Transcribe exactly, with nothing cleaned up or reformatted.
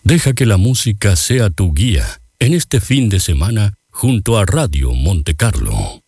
Deja que la música sea tu guía en este fin de semana junto a Radio Monte Carlo.